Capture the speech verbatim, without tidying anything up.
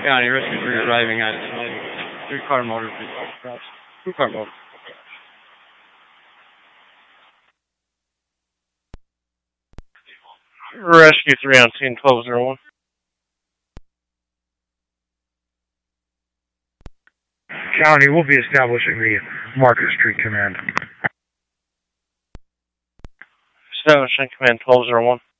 County, rescue three arriving at uh, three-car motor vehicle. Two-car motor. Rescue three on scene twelve oh one. County, we'll be establishing the Market Street Command. Establishing command twelve oh one.